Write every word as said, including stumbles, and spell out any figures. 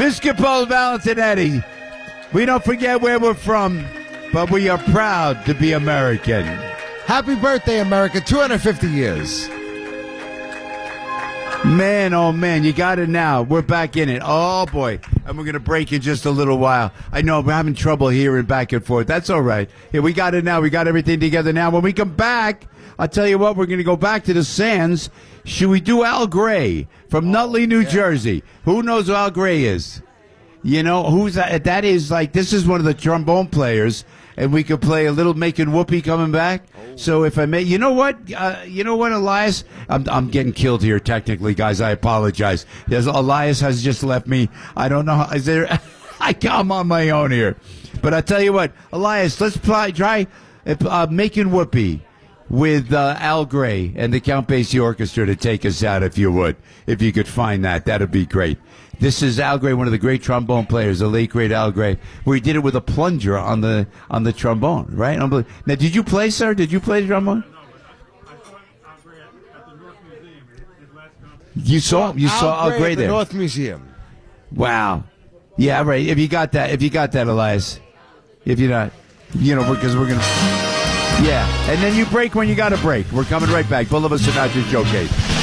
Piscopo Valentinetti. We don't forget where we're from, but we are proud to be American. Happy birthday, America. two hundred fifty years. Man, oh man, you got it now. We're back in it. Oh boy. And we're going to break in just a little while. I know we're having trouble hearing back and forth. That's all right. Yeah, we got it now. We got everything together now. When we come back, I'll tell you what, we're going to go back to the Sands. Should we do Al Gray from Nutley, New Jersey? Who knows who Al Gray is? You know, who's that? That is like, this is one of the trombone players. And we could play a little Making Whoopee coming back. Oh. So if I may, you know what, uh, you know what, Elias, I'm I'm getting killed here technically, guys. I apologize. There's, Elias has just left me. I don't know. Is there? I I'm on my own here, but I tell you what, Elias, let's try try uh, Making Whoopee with uh, Al Gray and the Count Basie Orchestra to take us out, if you would, if you could find that, that'd be great. This is Al Gray, one of the great trombone players, the late great Al Gray, where he did it with a plunger on the on the trombone, right? Now, did you play, sir? Did you play the trombone? No, but I, I saw Al Gray at, at the North Museum, his last concert. You saw you saw Al Gray at the there. North Museum. Wow. Yeah, right. If you got that, if you got that, Elias. If you're not, you know, because we're gonna. Yeah, and then you break when you got to break. We're coming right back. Bulova Sinatra's Joe Case.